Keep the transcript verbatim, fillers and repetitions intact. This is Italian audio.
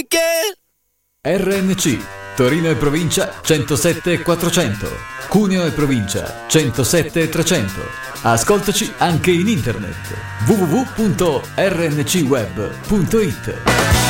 again. R N C, Torino e provincia centosette e quattrocento, Cuneo e provincia centosette e trecento. Ascoltaci anche in internet w w w punto r n c web punto i t.